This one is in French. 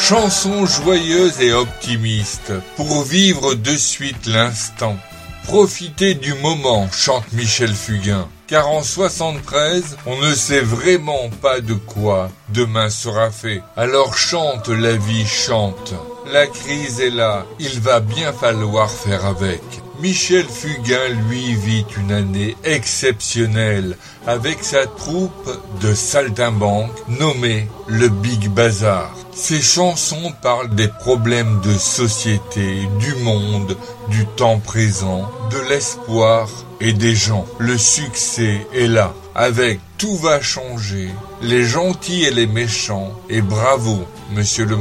Chanson joyeuse et optimiste, pour vivre de suite l'instant. Profitez du moment, chante Michel Fugain. Car en 73, on ne sait vraiment pas de quoi demain sera fait. Alors chante la vie, chante. La crise est là, il va bien falloir faire avec. Michel Fugain, lui, vit une année exceptionnelle avec sa troupe de saltimbanques nommée le Big Bazar. Ses chansons parlent des problèmes de société, du monde, du temps présent, de l'espoir et des gens. Le succès est là. Avec Tout va changer, les gentils et les méchants, et bravo, monsieur le